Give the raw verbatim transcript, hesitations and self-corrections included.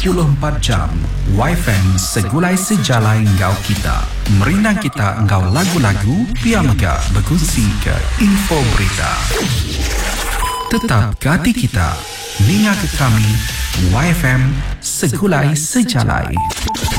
puluh empat jam Y F M segulai sejalai engkau kita. Merinang kita engkau lagu-lagu, biar megah berkongsi ke info berita. Tetap ke hati kita, ninga ke kami, Y F M segulai sejalai.